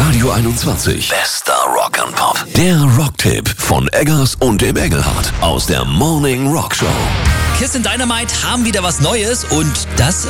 Radio 21. Bester Rock and Pop. Der Rocktipp von Eggers und dem Engelhardt aus der Morning Rock Show. Kiss in Dynamite haben wieder was Neues und das